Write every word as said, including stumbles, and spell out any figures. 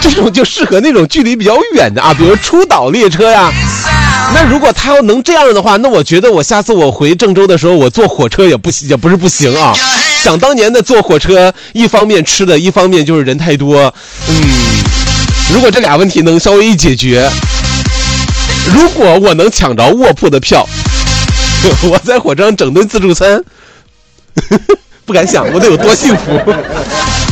这种就适合那种距离比较远的啊，比如出岛列车呀。那如果他要能这样的话，那我觉得我下次我回郑州的时候，我坐火车也不也不是不行啊。想当年的坐火车，一方面吃的，一方面就是人太多。嗯，如果这俩问题能稍微一解决，如果我能抢着卧铺的票，我在火车上整顿自助餐，不敢想我得有多幸福。